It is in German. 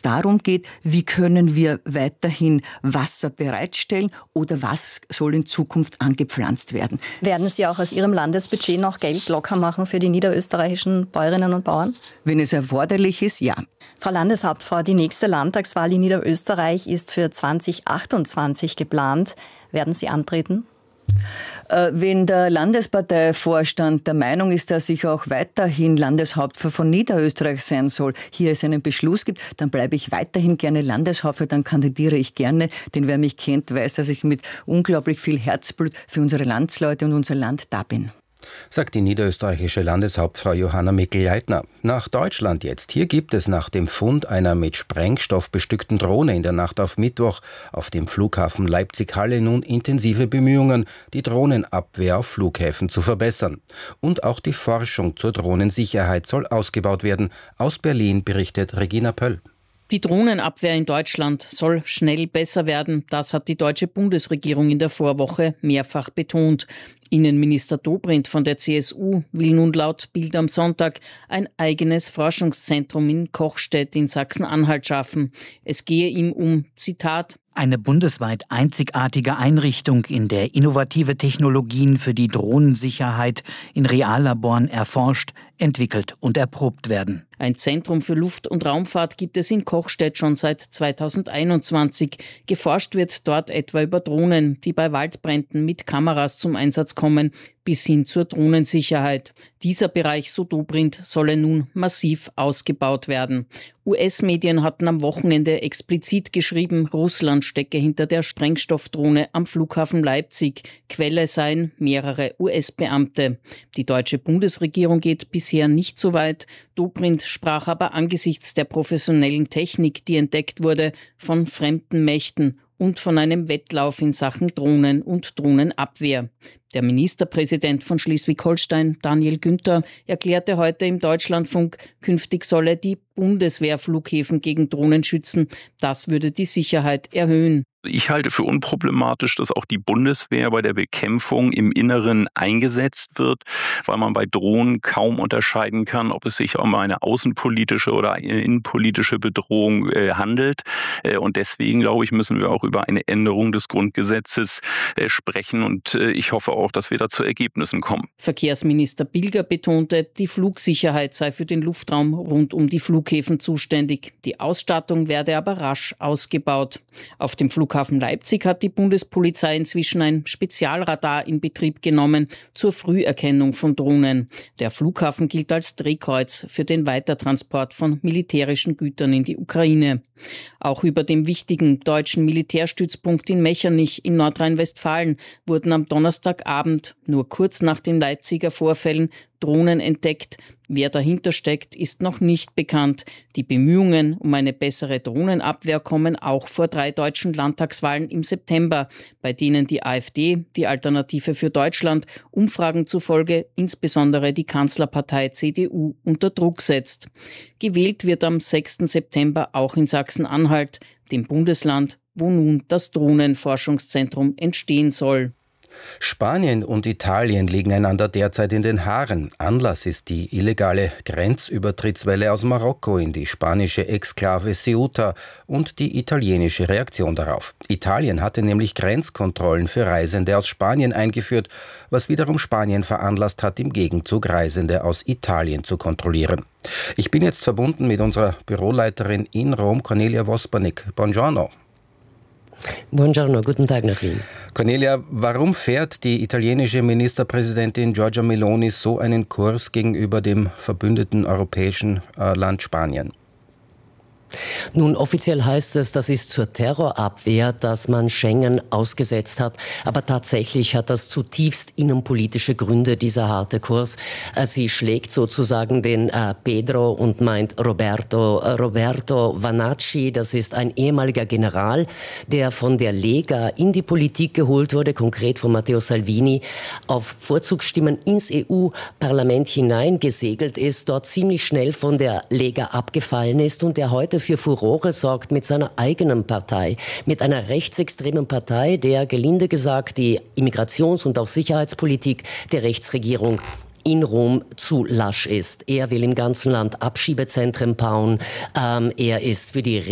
darum geht, wie können wir weiterhin Wasser bereitstellen oder was soll in Zukunft angepflanzt werden. Werden Sie auch aus Ihrem Landesbudget noch Geld locker machen für die niederösterreichischen Bäuerinnen und Bauern? Wenn es erforderlich ist, ja. Frau Landeshauptfrau, die nächste Landtagswahl in Niederösterreich ist für 2028 geplant. Werden Sie antreten? Wenn der Landesparteivorstand der Meinung ist, dass ich auch weiterhin Landeshauptfrau von Niederösterreich sein soll, hier es einen Beschluss gibt, dann bleibe ich weiterhin gerne Landeshauptfrau, dann kandidiere ich gerne. Denn wer mich kennt, weiß, dass ich mit unglaublich viel Herzblut für unsere Landsleute und unser Land da bin. Sagt die niederösterreichische Landeshauptfrau Johanna Mikl-Leitner. Nach Deutschland jetzt. Hier gibt es nach dem Fund einer mit Sprengstoff bestückten Drohne in der Nacht auf Mittwoch auf dem Flughafen Leipzig-Halle nun intensive Bemühungen, die Drohnenabwehr auf Flughäfen zu verbessern. Und auch die Forschung zur Drohnensicherheit soll ausgebaut werden. Aus Berlin berichtet Regina Pöll. Die Drohnenabwehr in Deutschland soll schnell besser werden. Das hat die deutsche Bundesregierung in der Vorwoche mehrfach betont. Innenminister Dobrindt von der CSU will nun laut Bild am Sonntag ein eigenes Forschungszentrum in Kochstedt in Sachsen-Anhalt schaffen. Es gehe ihm um, Zitat, eine bundesweit einzigartige Einrichtung, in der innovative Technologien für die Drohnensicherheit in Reallaboren erforscht, entwickelt und erprobt werden. Ein Zentrum für Luft- und Raumfahrt gibt es in Kochstedt schon seit 2021. Geforscht wird dort etwa über Drohnen, die bei Waldbränden mit Kameras zum Einsatz kommen, bis hin zur Drohnensicherheit. Dieser Bereich, so Dobrindt, solle nun massiv ausgebaut werden. US-Medien hatten am Wochenende explizit geschrieben, Russland stecke hinter der Sprengstoffdrohne am Flughafen Leipzig. Quelle seien mehrere US-Beamte. Die deutsche Bundesregierung geht bisher nicht so weit. Dobrindt sprach aber angesichts der professionellen Technik, die entdeckt wurde, von fremden Mächten und von einem Wettlauf in Sachen Drohnen und Drohnenabwehr. Der Ministerpräsident von Schleswig-Holstein, Daniel Günther, erklärte heute im Deutschlandfunk, künftig solle die Bundeswehr Flughäfen gegen Drohnen schützen. Das würde die Sicherheit erhöhen. Ich halte für unproblematisch, dass auch die Bundeswehr bei der Bekämpfung im Inneren eingesetzt wird, weil man bei Drohnen kaum unterscheiden kann, ob es sich um eine außenpolitische oder eine innenpolitische Bedrohung handelt. Und deswegen, glaube ich, müssen wir auch über eine Änderung des Grundgesetzes sprechen. Und ich hoffe auch, dass wir da zu Ergebnissen kommen. Verkehrsminister Bilger betonte, die Flugsicherheit sei für den Luftraum rund um die Flughäfen zuständig. Die Ausstattung werde aber rasch ausgebaut. Auf dem Flughafen Leipzig hat die Bundespolizei inzwischen ein Spezialradar in Betrieb genommen zur Früherkennung von Drohnen. Der Flughafen gilt als Drehkreuz für den Weitertransport von militärischen Gütern in die Ukraine. Auch über dem wichtigen deutschen Militärstützpunkt in Mechernich in Nordrhein-Westfalen wurden am Donnerstagabend, nur kurz nach den Leipziger Vorfällen, Drohnen entdeckt. Wer dahinter steckt, ist noch nicht bekannt. Die Bemühungen um eine bessere Drohnenabwehr kommen auch vor 3 deutschen Landtagswahlen im September, bei denen die AfD, die Alternative für Deutschland, Umfragen zufolge insbesondere die Kanzlerpartei CDU unter Druck setzt. Gewählt wird am 6. September auch in Sachsen-Anhalt, dem Bundesland, wo nun das Drohnenforschungszentrum entstehen soll. Spanien und Italien liegen einander derzeit in den Haaren. Anlass ist die illegale Grenzübertrittswelle aus Marokko in die spanische Exklave Ceuta und die italienische Reaktion darauf. Italien hatte nämlich Grenzkontrollen für Reisende aus Spanien eingeführt, was wiederum Spanien veranlasst hat, im Gegenzug Reisende aus Italien zu kontrollieren. Ich bin jetzt verbunden mit unserer Büroleiterin in Rom, Cornelia Wospernik. Buongiorno. Buongiorno, guten Tag nach Wien. Cornelia, warum fährt die italienische Ministerpräsidentin Giorgia Meloni so einen Kurs gegenüber dem verbündeten europäischen Land Spanien? Nun, offiziell heißt es, das ist zur Terrorabwehr, dass man Schengen ausgesetzt hat. Aber tatsächlich hat das zutiefst innenpolitische Gründe, dieser harte Kurs. Sie schlägt sozusagen den Pedro und meint Roberto. Roberto Vanacci, das ist ein ehemaliger General, der von der Lega in die Politik geholt wurde, konkret von Matteo Salvini, auf Vorzugsstimmen ins EU-Parlament hineingesegelt ist, dort ziemlich schnell von der Lega abgefallen ist und der heute für Furore sorgt mit seiner eigenen Partei, mit einer rechtsextremen Partei, der, gelinde gesagt, die Immigrations- und auch Sicherheitspolitik der Rechtsregierung in Rom zu lasch ist. Er will im ganzen Land Abschiebezentren bauen. Er ist für die